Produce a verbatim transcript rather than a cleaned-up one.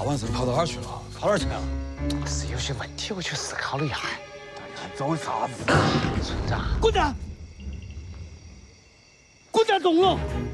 万森跑到哪儿去了？ 跑哪儿去了？ 是有些问题，我去思考了一下。 走啥子？ 村长， 滚蛋！滚蛋中了！